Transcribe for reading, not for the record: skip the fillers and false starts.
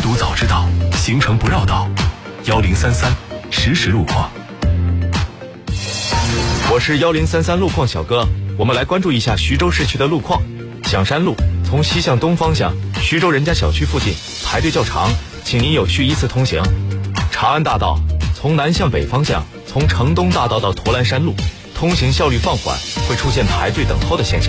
读早知道，行程不绕道。1033实时路况。 我是1033路况小哥，我们来关注一下徐州市区的路况。响山路从西向东方向，徐州人家小区附近排队较长，请您有序依次通行。长安大道从南向北方向，从城东大道到驼栏山路，通行效率放缓，会出现排队等候的现象。